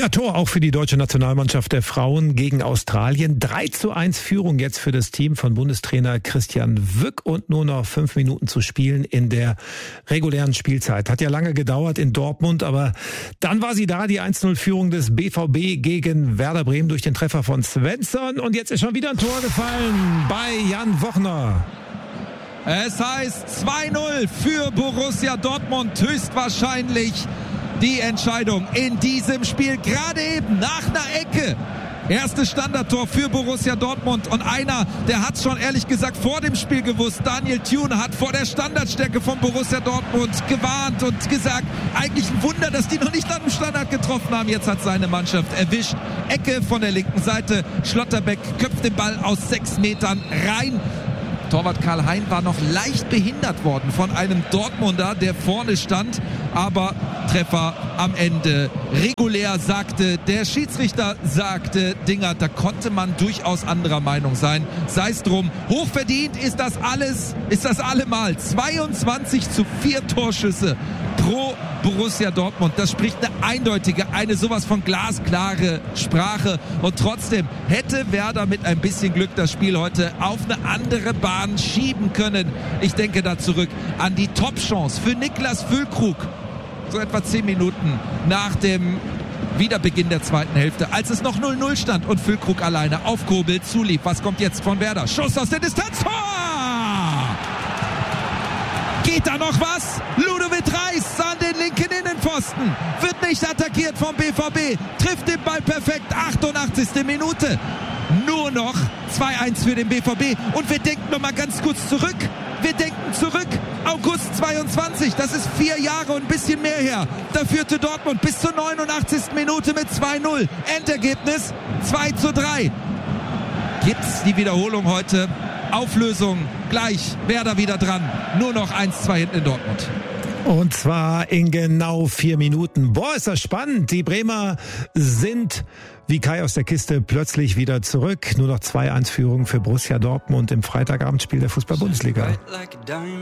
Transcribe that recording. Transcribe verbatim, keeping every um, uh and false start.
Ja, Tor auch für die deutsche Nationalmannschaft der Frauen gegen Australien. drei zu eins Führung jetzt für das Team von Bundestrainer Christian Wück und nur noch fünf Minuten zu spielen in der regulären Spielzeit. Hat ja lange gedauert in Dortmund, aber dann war sie da, die eins null Führung des B V B gegen Werder Bremen durch den Treffer von Svensson. Und jetzt ist schon wieder ein Tor gefallen bei Jan Wochner. Es heißt zwei null für Borussia Dortmund, höchstwahrscheinlich die Entscheidung in diesem Spiel, gerade eben nach einer Ecke. Erstes Standardtor für Borussia Dortmund und einer, der hat schon ehrlich gesagt vor dem Spiel gewusst. Daniel Thune hat vor der Standardstärke von Borussia Dortmund gewarnt und gesagt, eigentlich ein Wunder, dass die noch nicht an dem Standard getroffen haben. Jetzt hat seine Mannschaft erwischt. Ecke von der linken Seite. Schlotterbeck köpft den Ball aus sechs Metern rein. Torwart Karl Hein war noch leicht behindert worden von einem Dortmunder, der vorne stand, aber Treffer am Ende regulär, sagte der Schiedsrichter, sagte Dingert, da konnte man durchaus anderer Meinung sein. Sei es drum, hochverdient ist das alles, ist das allemal. zweiundzwanzig zu vier Torschüsse pro Borussia Dortmund. Das spricht eine eindeutige, eine sowas von glasklare Sprache. Und trotzdem hätte Werder mit ein bisschen Glück das Spiel heute auf eine andere Bahn schieben können. Ich denke da zurück an die Top-Chance für Niklas Füllkrug. So etwa zehn Minuten nach dem Wiederbeginn der zweiten Hälfte, als es noch null null stand und Füllkrug alleine auf Kobel zulief. Was kommt jetzt von Werder? Schuss aus der Distanz. Tor! Geht da noch was? Ludovic Reis an den linken Innenpfosten. Wird nicht attackiert vom B V B. Trifft den Ball perfekt. achtundachtzigste Minute. Nur noch zwei eins für den B V B. Und wir denken noch mal ganz kurz zurück. Wir denken zurück. August zweiundzwanzig. Das ist vier Jahre und ein bisschen mehr her. Da führte Dortmund bis zur neunundachtzigsten Minute mit zwei null. Endergebnis zwei zu drei. Gibt's die Wiederholung heute? Auflösung gleich, Werder wieder dran. Nur noch eins zwei hinten in Dortmund. Und zwar in genau vier Minuten. Boah, ist das spannend. Die Bremer sind wie Kai aus der Kiste plötzlich wieder zurück. Nur noch zwei eins Führung für Borussia Dortmund im Freitagabendspiel der Fußball-Bundesliga.